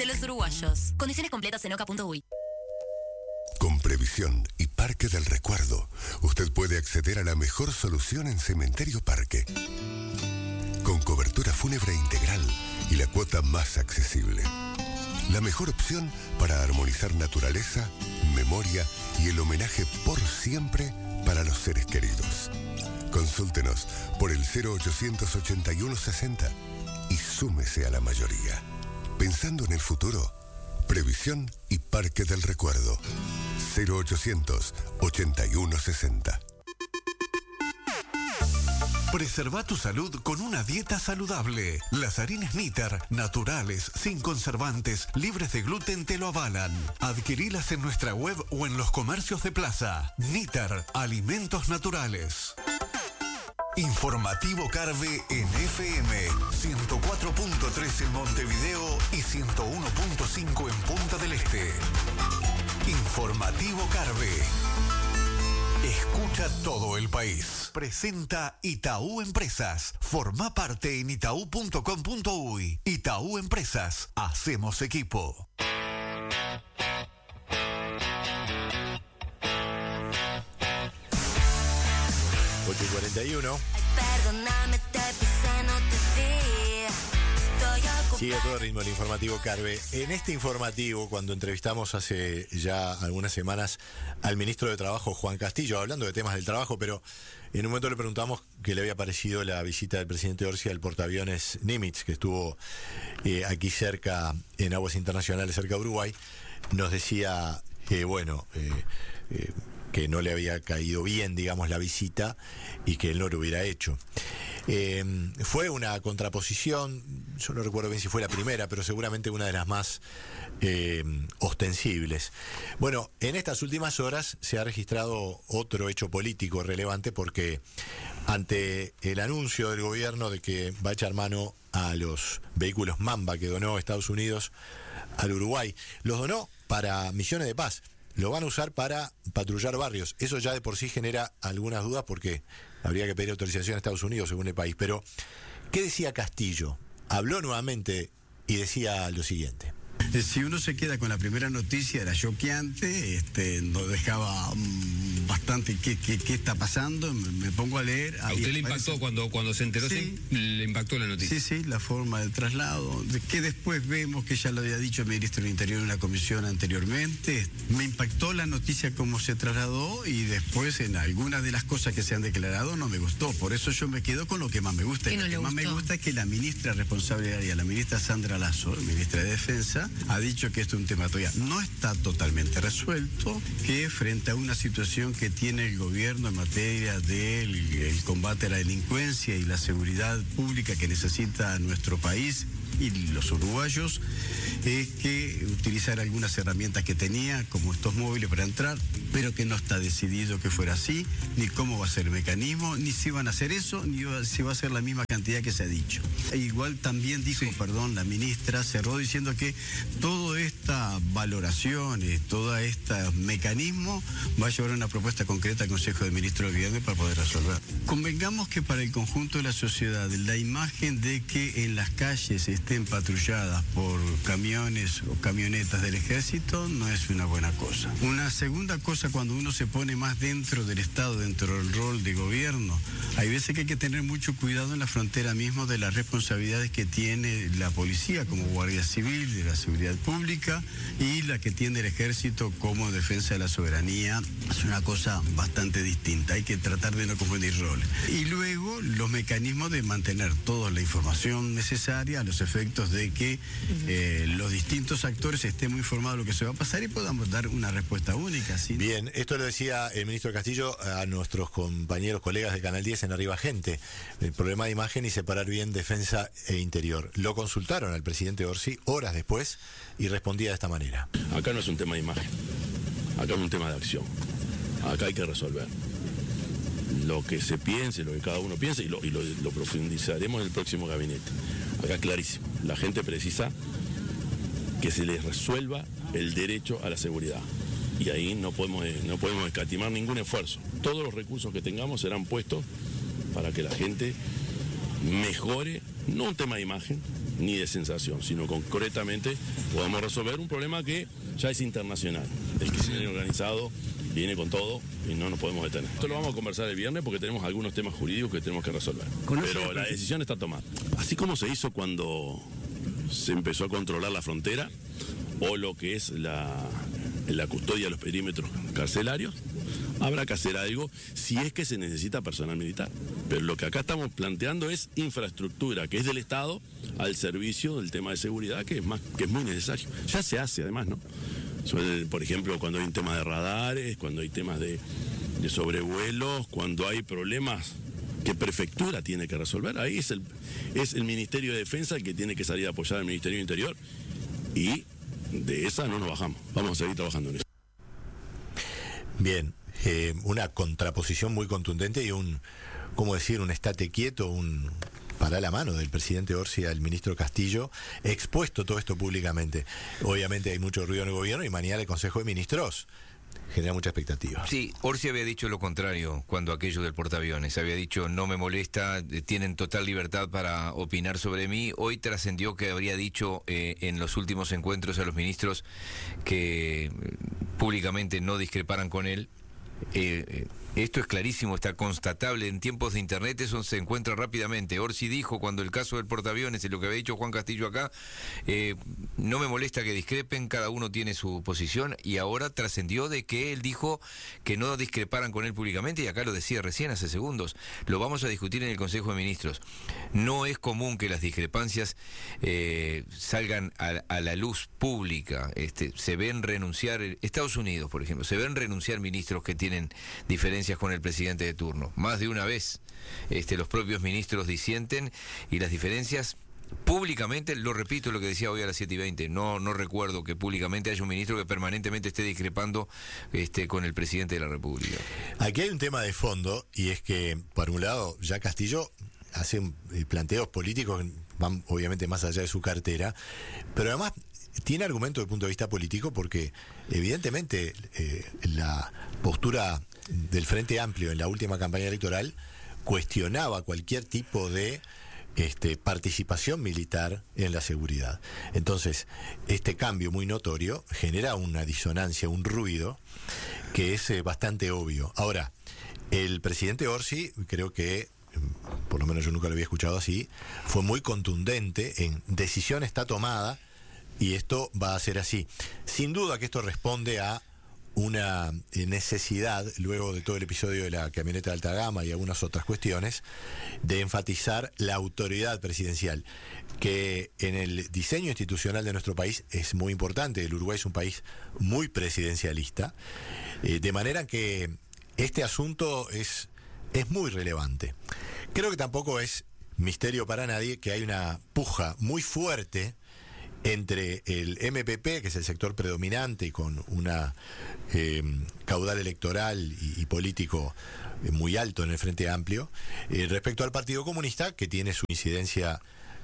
de los uruguayos. Condiciones completas en oca.uy. Con Previsión y Parque del Recuerdo, usted puede acceder a la mejor solución en Cementerio Parque. Con cobertura fúnebre integral y la cuota más accesible. La mejor opción para armonizar naturaleza, memoria y el homenaje por siempre para los seres queridos. Consúltenos por el 0800 81 60 y súmese a la mayoría. Pensando en el futuro, Previsión y Parque del Recuerdo. 0800 81 60. Preserva tu salud con una dieta saludable. Las harinas Níter, naturales, sin conservantes, libres de gluten, te lo avalan. Adquirilas en nuestra web o en los comercios de plaza. Níter, alimentos naturales. Informativo Carve en FM 104.3 en Montevideo y 101.5 en Punta del Este. Informativo Carve. Escucha todo el país. Presenta Itaú Empresas. Forma parte en itaú.com.uy. Itaú Empresas. Hacemos equipo. Ocho y 41. Perdóname, te pisé, no te vi. Sigue todo el ritmo el informativo Carve. En este informativo, cuando entrevistamos hace ya algunas semanas al ministro de Trabajo, Juan Castillo, hablando de temas del trabajo, pero en un momento le preguntamos qué le había parecido la visita del presidente Orsi al portaaviones Nimitz, que estuvo aquí cerca, en aguas internacionales, cerca de Uruguay. Nos decía que, bueno, que no le había caído bien, digamos, la visita y que él no lo hubiera hecho. Fue una contraposición, yo no recuerdo bien si fue la primera, pero seguramente una de las más ostensibles. Bueno, en estas últimas horas se ha registrado otro hecho político relevante porque ante el anuncio del gobierno de que va a echar mano a los vehículos Mamba que donó Estados Unidos al Uruguay, los donó para misiones de paz. Lo van a usar para patrullar barrios. Eso ya de por sí genera algunas dudas porque habría que pedir autorización a Estados Unidos según el país. Pero, ¿qué decía Castillo? Habló nuevamente y decía lo siguiente. Si uno se queda con la primera noticia, era choqueante, nos dejaba bastante qué está pasando, me pongo a leer. ¿A usted le impactó cuando se enteró? Sí, le impactó la noticia? Sí, la forma del traslado, que después vemos que ya lo había dicho el ministro del Interior en una comisión anteriormente. Me impactó la noticia cómo se trasladó y después en algunas de las cosas que se han declarado no me gustó. Por eso yo me quedo con lo que más me gusta. Y lo que más me gusta es que la ministra responsable de área, la ministra Sandra Lazo, ministra de Defensa, ha dicho que esto es un tema todavía no está totalmente resuelto, que frente a una situación que tiene el gobierno en materia del combate a la delincuencia y la seguridad pública que necesita nuestro país y los uruguayos, es que utilizar algunas herramientas que tenía, como estos móviles para entrar, pero que no está decidido que fuera así, ni cómo va a ser el mecanismo, ni si van a hacer eso, ni si va a ser la misma cantidad que se ha dicho. E igual también dijo, la ministra cerró diciendo que toda esta valoración, todo este mecanismo va a llevar una propuesta concreta al Consejo de Ministros del Viernes para poder resolver. Convengamos que para el conjunto de la sociedad, la imagen de que en las calles estén patrulladas por camiones o camionetas del ejército no es una buena cosa. Una segunda cosa, cuando uno se pone más dentro del Estado, dentro del rol de gobierno, hay veces que hay que tener mucho cuidado en la frontera mismo de las responsabilidades que tiene la policía como guardia civil, de la seguridad pública, y la que tiene el ejército como defensa de la soberanía. Es una cosa bastante distinta, hay que tratar de no confundir roles. Y luego los mecanismos de mantener toda la información necesaria a los efectos de que los distintos actores estén muy informados de lo que se va a pasar y podamos dar una respuesta única. ¿Sí? Bien, esto lo decía el ministro Castillo a nuestros compañeros, colegas de Canal 10 en Arriba Gente. El problema de imagen y separar bien defensa e interior. Lo consultaron al presidente Orsi horas después y respondía de esta manera. Acá no es un tema de imagen, acá es un tema de acción. Acá hay que resolver lo que se piense, lo que cada uno piense y lo profundizaremos en el próximo gabinete. Acá es clarísimo, la gente precisa que se les resuelva el derecho a la seguridad. Y ahí no podemos escatimar ningún esfuerzo. Todos los recursos que tengamos serán puestos para que la gente mejore, no un tema de imagen, ni de sensación, sino concretamente podamos resolver un problema que ya es internacional. El crimen organizado viene con todo y no nos podemos detener. Esto lo vamos a conversar el viernes porque tenemos algunos temas jurídicos que tenemos que resolver. Pero la decisión está tomada. Así como se hizo cuando se empezó a controlar la frontera o lo que es la custodia de los perímetros carcelarios, habrá que hacer algo si es que se necesita personal militar. Pero lo que acá estamos planteando es infraestructura, que es del Estado, al servicio del tema de seguridad, que es muy necesario. Ya se hace además, ¿no? Por ejemplo, cuando hay un tema de radares, cuando hay temas de sobrevuelos, cuando hay problemas que prefectura tiene que resolver, ahí es el Ministerio de Defensa el que tiene que salir a apoyar al Ministerio de Interior, y de esa no nos bajamos, vamos a seguir trabajando en eso. Bien, una contraposición muy contundente y un estate quieto, para la mano del presidente Orsi al ministro Castillo, expuesto todo esto públicamente. Obviamente hay mucho ruido en el gobierno y mañana el Consejo de Ministros genera mucha expectativa. Sí, Orsi había dicho lo contrario cuando aquello del portaaviones. Había dicho, no me molesta, tienen total libertad para opinar sobre mí. Hoy trascendió que habría dicho en los últimos encuentros a los ministros que públicamente no discreparan con él. Esto es clarísimo, está constatable en tiempos de internet, eso se encuentra rápidamente. Orsi dijo cuando el caso del portaaviones, lo que había dicho Juan Castillo acá, no me molesta que discrepen, cada uno tiene su posición, y ahora trascendió de que él dijo que no discreparan con él públicamente, y acá lo decía recién hace segundos, lo vamos a discutir en el Consejo de Ministros. No es común que las discrepancias salgan a la luz pública. Se ven renunciar, Estados Unidos por ejemplo, se ven renunciar ministros que tienen diferencias con el presidente de turno. Más de una vez los propios ministros disienten, y las diferencias públicamente, lo repito lo que decía hoy a las 7:20, no recuerdo que públicamente haya un ministro que permanentemente esté discrepando con el presidente de la República. Aquí hay un tema de fondo, y es que, por un lado, ya Castillo hace planteos políticos que van obviamente más allá de su cartera, pero además tiene argumento desde el punto de vista político, porque evidentemente la postura del Frente Amplio en la última campaña electoral cuestionaba cualquier tipo de participación militar en la seguridad. Entonces, este cambio muy notorio genera una disonancia, un ruido que es bastante obvio. Ahora, el presidente Orsi, creo que, por lo menos yo nunca lo había escuchado así, fue muy contundente en decisión está tomada y esto va a ser así. Sin duda que esto responde a una necesidad, luego de todo el episodio de la camioneta de alta gama y algunas otras cuestiones, de enfatizar la autoridad presidencial, que en el diseño institucional de nuestro país es muy importante. El Uruguay es un país muy presidencialista, de manera que este asunto es muy relevante. Creo que tampoco es misterio para nadie que hay una puja muy fuerte entre el MPP, que es el sector predominante y con una caudal electoral y político muy alto en el Frente Amplio, respecto al Partido Comunista, que tiene su incidencia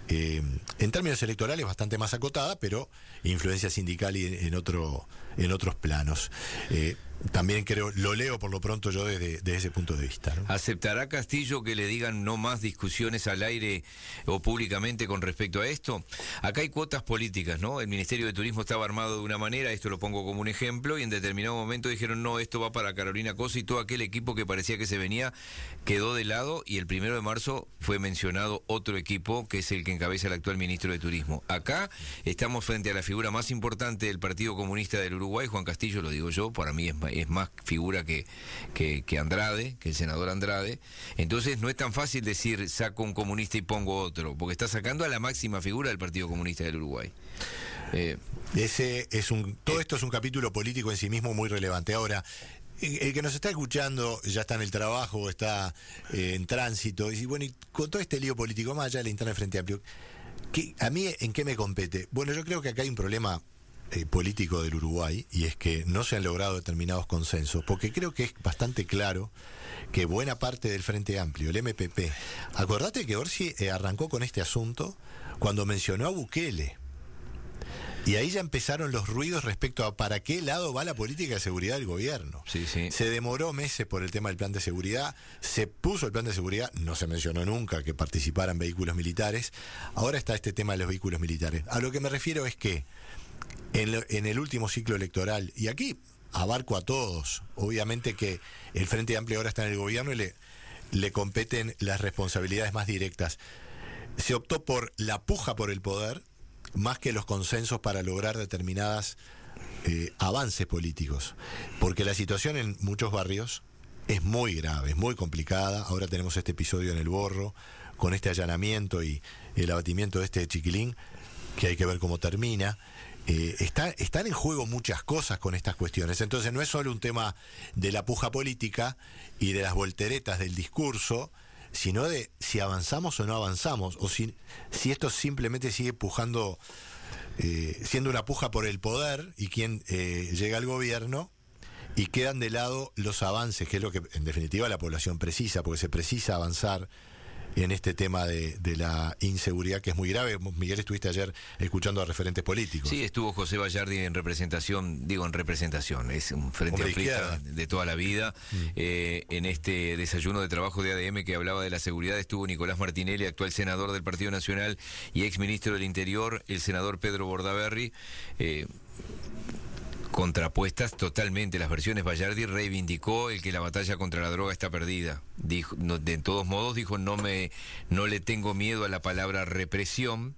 en términos electorales bastante más acotada, pero influencia sindical y en otros planos. También creo, lo leo por lo pronto yo desde ese punto de vista, ¿no? ¿Aceptará Castillo que le digan no más discusiones al aire o públicamente con respecto a esto? Acá hay cuotas políticas, ¿no? El Ministerio de Turismo estaba armado de una manera, esto lo pongo como un ejemplo, y en determinado momento dijeron no, esto va para Carolina Cosa, y todo aquel equipo que parecía que se venía quedó de lado, y el 1 de marzo fue mencionado otro equipo que es el que encabeza el actual ministro de Turismo. Acá estamos frente a la figura más importante del Partido Comunista del Uruguay, Juan Castillo, lo digo yo, para mí es más figura que Andrade, que el senador Andrade. Entonces no es tan fácil decir saco un comunista y pongo otro, porque está sacando a la máxima figura del Partido Comunista del Uruguay. Todo esto es un capítulo político en sí mismo muy relevante. Ahora, el que nos está escuchando ya está en el trabajo, está en tránsito, y bueno, y con todo este lío político, más allá de la interna del Frente Amplio, ¿a mí en qué me compete? Bueno, yo creo que acá hay un problema político del Uruguay, y es que no se han logrado determinados consensos, porque creo que es bastante claro que buena parte del Frente Amplio, el MPP, acordate que Orsi arrancó con este asunto cuando mencionó a Bukele. Y ahí ya empezaron los ruidos respecto a para qué lado va la política de seguridad del gobierno. Sí. Se demoró meses por el tema del plan de seguridad, se puso el plan de seguridad, no se mencionó nunca que participaran vehículos militares, ahora está este tema de los vehículos militares. A lo que me refiero es que en el último ciclo electoral, y aquí abarco a todos, obviamente que el Frente Amplio ahora está en el gobierno y le competen las responsabilidades más directas. Se optó por la puja por el poder, más que los consensos para lograr determinadas avances políticos, porque la situación en muchos barrios es muy grave, es muy complicada. Ahora tenemos este episodio en El Borro, con este allanamiento y el abatimiento de este chiquilín, que hay que ver cómo termina. Están en juego muchas cosas con estas cuestiones, entonces no es solo un tema de la puja política y de las volteretas del discurso, sino de si avanzamos o no avanzamos, o si esto simplemente sigue pujando, siendo una puja por el poder y quien llega al gobierno, y quedan de lado los avances, que es lo que en definitiva la población precisa, porque se precisa avanzar en este tema de la inseguridad, que es muy grave. Miguel, estuviste ayer escuchando a referentes políticos. Sí, estuvo José Vallardi en representación, es un frente amplista de toda la vida. En este desayuno de trabajo de ADM que hablaba de la seguridad estuvo Nicolás Martinelli, actual senador del Partido Nacional y ex ministro del Interior, el senador Pedro Bordaberry. Contrapuestas totalmente las versiones. Vallardi reivindicó el que la batalla contra la droga está perdida. Dijo, de todos modos, dijo, no le tengo miedo a la palabra represión,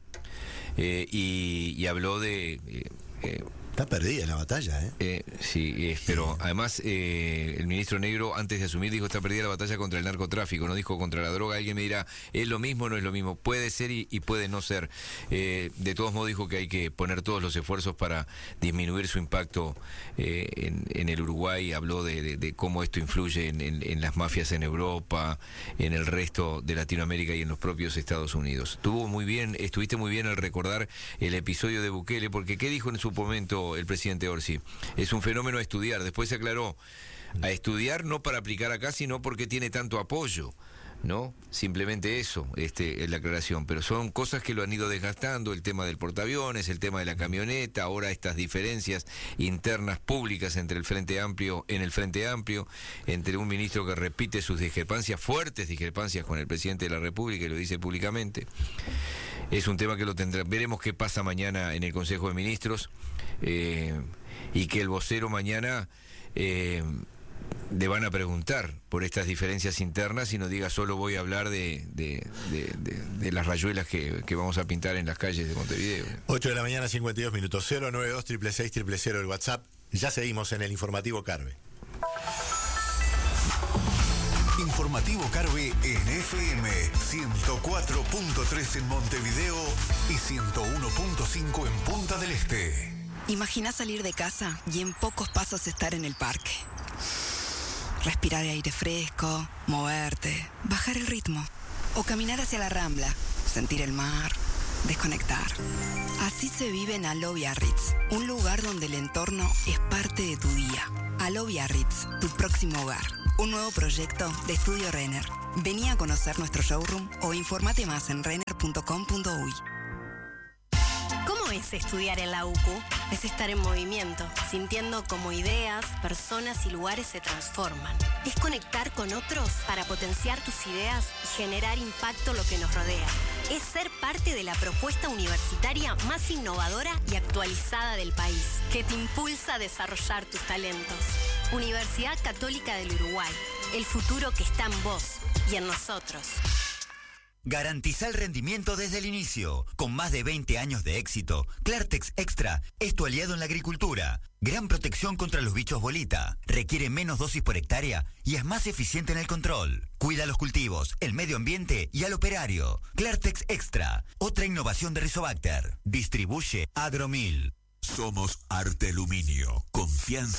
y habló de... está perdida la batalla, sí, pero además el ministro Negro, antes de asumir, dijo está perdida la batalla contra el narcotráfico, no dijo contra la droga. Alguien me dirá, ¿es lo mismo o no es lo mismo? Puede ser y puede no ser. De todos modos dijo que hay que poner todos los esfuerzos para disminuir su impacto en el Uruguay. Habló de cómo esto influye en las mafias en Europa, en el resto de Latinoamérica y en los propios Estados Unidos. Estuviste muy bien al recordar el episodio de Bukele, porque ¿qué dijo en su momento el presidente Orsi? Es un fenómeno a estudiar. Después se aclaró, a estudiar no para aplicar acá, sino porque tiene tanto apoyo, ¿no? Simplemente eso, es la aclaración. Pero son cosas que lo han ido desgastando, el tema del portaaviones, el tema de la camioneta, ahora estas diferencias internas públicas entre el Frente Amplio, entre un ministro que repite sus fuertes discrepancias con el presidente de la República y lo dice públicamente. Es un tema que veremos qué pasa mañana en el Consejo de Ministros, y que el vocero mañana le van a preguntar por estas diferencias internas y no diga solo voy a hablar de las rayuelas que vamos a pintar en las calles de Montevideo. 8 de la mañana, 52 minutos, 092 666 000 el WhatsApp. Ya seguimos en el informativo Carve. Informativo Carve en FM 104.3 en Montevideo y 101.5 en Punta del Este. Imagina salir de casa y en pocos pasos estar en el parque. Respirar aire fresco, moverte, bajar el ritmo o caminar hacia la Rambla, sentir el mar, desconectar. Así se vive en Aló Biarritz, un lugar donde el entorno es parte de tu día. Aló Biarritz, tu próximo hogar. Un nuevo proyecto de Estudio Renner. Vení a conocer nuestro showroom o informate más en renner.com.uy. ¿Cómo es estudiar en la UCU? Es estar en movimiento, sintiendo cómo ideas, personas y lugares se transforman. Es conectar con otros para potenciar tus ideas y generar impacto en lo que nos rodea. Es ser parte de la propuesta universitaria más innovadora y actualizada del país, que te impulsa a desarrollar tus talentos. Universidad Católica del Uruguay, el futuro que está en vos y en nosotros. Garantiza el rendimiento desde el inicio. Con más de 20 años de éxito, Clartex Extra es tu aliado en la agricultura. Gran protección contra los bichos bolita. Requiere menos dosis por hectárea y es más eficiente en el control. Cuida los cultivos, el medio ambiente y al operario. Clartex Extra, otra innovación de Rizobacter. Distribuye Agromil. Somos Arte Aluminio. Confianza